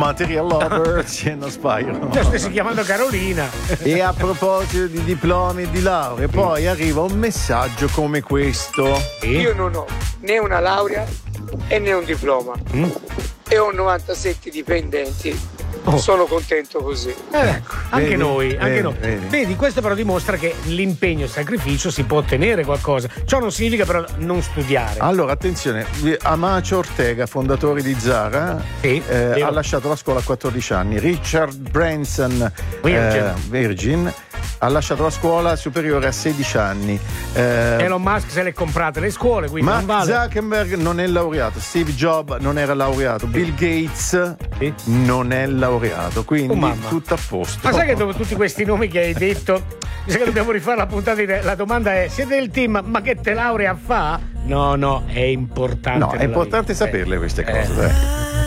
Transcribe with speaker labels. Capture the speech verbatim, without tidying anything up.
Speaker 1: Material Lover e non sbaglio.
Speaker 2: Cioè, stai chiamando Carolina.
Speaker 1: E a proposito di diplomi e di laurea, poi arriva un messaggio come questo.
Speaker 3: Io non ho né una laurea e né un diploma mm. e ho novantasette dipendenti. Oh. Sono contento così.
Speaker 2: Eh, ecco, anche vedi, noi, anche vedi, noi. Vedi. vedi, questo però dimostra che l'impegno e il sacrificio si può ottenere qualcosa. Ciò non significa però non studiare.
Speaker 1: Allora, attenzione, Amacio Ortega, fondatore di Zara, sì, eh, ha lasciato la scuola a quattordici anni. Richard Branson, Virgin. Eh, Virgin ha lasciato la scuola superiore a sedici anni.
Speaker 2: Eh, Elon Musk se le comprate le scuole, quindi
Speaker 1: Mark
Speaker 2: non vale.
Speaker 1: Zuckerberg non è laureato, Steve Jobs non era laureato, Bill Gates sì. non è laureato, quindi oh, tutto a posto.
Speaker 2: Ma sai che dopo tutti questi nomi che hai detto, mi sa che dobbiamo rifare la puntata. La domanda è: siete del team, ma che te laurea fa? No, no, è importante.
Speaker 1: No, è importante vita. saperle queste cose. Eh.